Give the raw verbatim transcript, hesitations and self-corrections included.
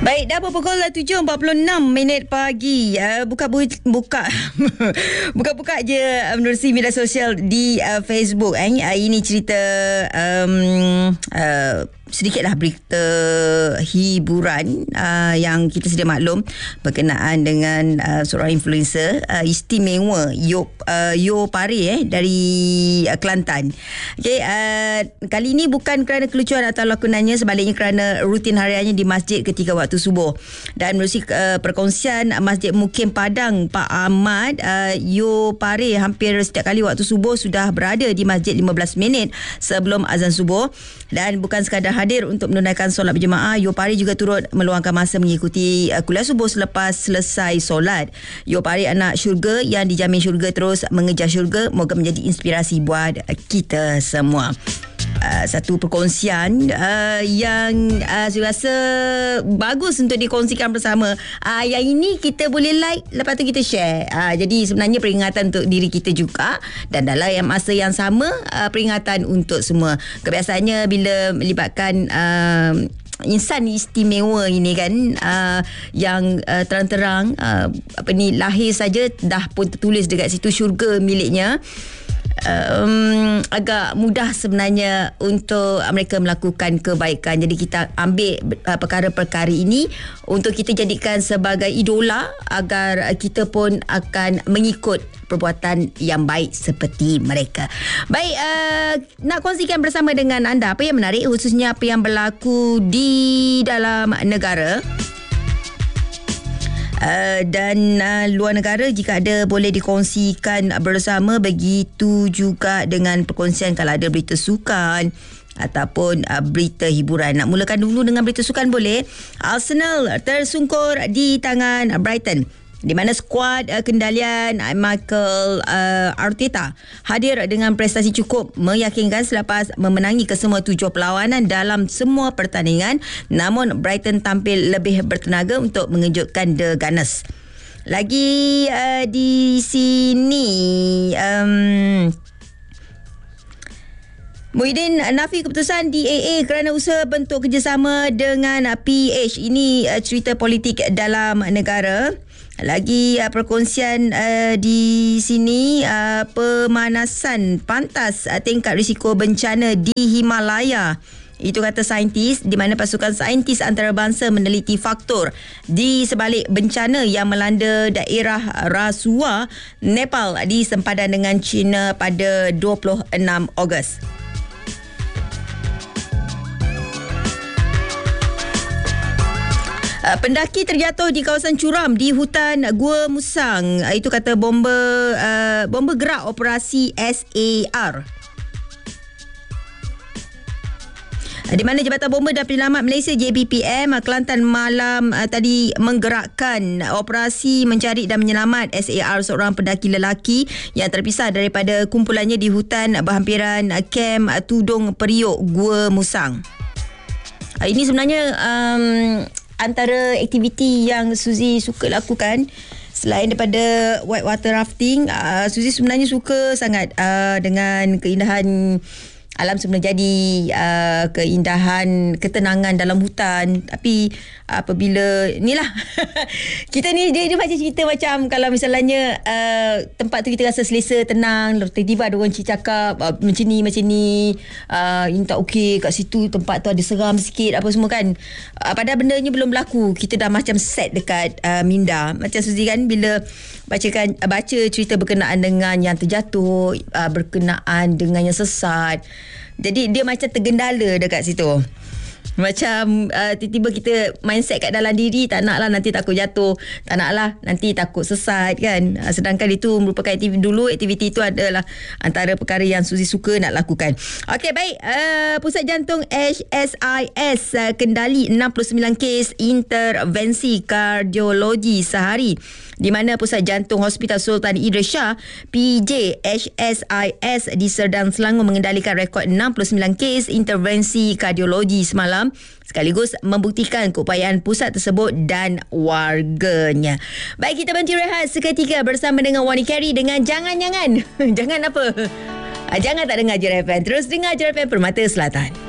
Baik, dah pukul tujuh empat puluh enam minit pagi. Uh, buka bu- buka buka-buka je menerusi media sosial di uh, Facebook. Eh. Uh, ini cerita um, uh, sedikitlah berita hiburan uh, yang kita sedia maklum berkenaan dengan uh, seorang influencer uh, istimewa Yo uh, Yo Pare eh dari uh, Kelantan. Okey, uh, kali ini bukan kerana kelucuan atau lakonannya, sebaliknya kerana rutin hariannya di masjid ketika waktu subuh. Dan menerusi uh, perkongsian Masjid Mukim Padang Pak Ahmad, uh, Yo Pare hampir setiap kali waktu subuh sudah berada di masjid lima belas minit sebelum azan subuh. Dan bukan sekadar hadir untuk menunaikan solat berjemaah, Yo Pare juga turut meluangkan masa mengikuti uh, kuliah subuh selepas selesai solat. Yo Pare anak syurga yang dijamin syurga terus mengejar syurga. Moga menjadi inspirasi buat kita semua. Uh, satu perkongsian uh, yang uh, saya rasa bagus untuk dikongsikan bersama. Uh, yang ini kita boleh like, lepas tu kita share. Uh, jadi sebenarnya peringatan untuk diri kita juga, dan dalam masa yang sama uh, peringatan untuk semua. Kebiasaannya bila melibatkan uh, insan istimewa ini kan, uh, yang uh, terang-terang uh, apa ni lahir saja dah pun tertulis dekat situ syurga miliknya. Um, agak mudah sebenarnya untuk mereka melakukan kebaikan. Jadi kita ambil uh, perkara-perkara ini untuk kita jadikan sebagai idola agar kita pun akan mengikut perbuatan yang baik seperti mereka. Baik, uh, nak kongsikan bersama dengan anda apa yang menarik, khususnya apa yang berlaku di dalam negara. Uh, dan uh, luar negara jika ada boleh dikongsikan bersama. Begitu juga dengan perkongsian kalau ada berita sukan ataupun uh, berita hiburan. Nak mulakan dulu dengan berita sukan boleh. Arsenal tersungkur di tangan Brighton, di mana skuad uh, kendalian uh, Mikel uh, Arteta hadir dengan prestasi cukup meyakinkan selepas memenangi kesemua tujuh perlawanan dalam semua pertandingan. Namun Brighton tampil lebih bertenaga untuk mengejutkan The Gunners. Lagi uh, di sini um, Muhyiddin nafi keputusan D A A kerana usaha bentuk kerjasama dengan P H. Ini uh, cerita politik dalam negara. Lagi uh, perkongsian uh, di sini, uh, pemanasan pantas uh, tingkat risiko bencana di Himalaya. Itu kata saintis, di mana pasukan saintis antarabangsa meneliti faktor di sebalik bencana yang melanda daerah Rasuwa, Nepal di sempadan dengan China pada dua puluh enam Ogos. Uh, pendaki terjatuh di kawasan curam di hutan Gua Musang. Uh, itu kata bomber uh, bomber gerak operasi S A R. Uh, di mana Jabatan Bomber dan Penyelamat Malaysia J B P M uh, Kelantan malam uh, tadi menggerakkan operasi mencari dan menyelamat S A R, seorang pendaki lelaki yang terpisah daripada kumpulannya di hutan berhampiran uh, kem uh, Tudung Periuk Gua Musang. Uh, ini sebenarnya um, antara aktiviti yang Suzy suka lakukan. Selain daripada whitewater rafting, uh, Suzy sebenarnya suka sangat uh, dengan keindahan alam semula jadi, uh, keindahan ketenangan dalam hutan. Tapi apabila inilah kita ni dia, dia macam cerita macam kalau misalnya uh, tempat tu kita rasa selesa, tenang, tiba-tiba ada orang cakap uh, macam ni macam ni, uh, ini tak okey kat situ, tempat tu ada seram sikit apa semua kan. Uh, padahal benda ni belum berlaku, kita dah macam set dekat uh, minda. Macam Suzy kan bila bacakan uh, baca cerita berkenaan dengan yang terjatuh, uh, berkenaan dengan yang sesat, jadi dia macam tergendala dekat situ. Macam uh, tiba-tiba kita mindset kat dalam diri, tak naklah nanti takut jatuh, tak naklah nanti takut sesat kan. Uh, sedangkan itu merupakan aktiviti dulu, aktiviti itu adalah antara perkara yang Suzy suka nak lakukan. Okey, baik. Uh, Pusat Jantung H S I S uh, kendali enam puluh sembilan kes intervensi kardiologi sehari, di mana Pusat Jantung Hospital Sultan Idris Shah P J H S I S di Serdang Selangor mengendalikan rekod enam puluh sembilan kes intervensi kardiologi semalam, sekaligus membuktikan keupayaan pusat tersebut dan warganya. Baik, kita berhenti rehat seketika bersama dengan Wani Carey dengan Jangan-Jangan. Jangan apa? Jangan tak dengar J R F M. Terus dengar J R F M Permata Selatan.